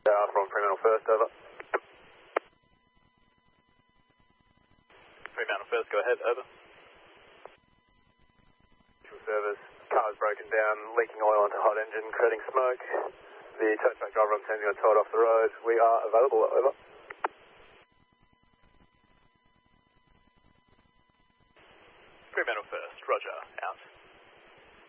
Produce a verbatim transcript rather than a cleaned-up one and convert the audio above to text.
Uh, from Fremantle First, over. Fremantle First, go ahead, over. Service, car's broken down, leaking oil into hot engine, creating smoke. The tow truck driver I'm sending on towed off the road. We are available, over. Fremantle First, roger, out.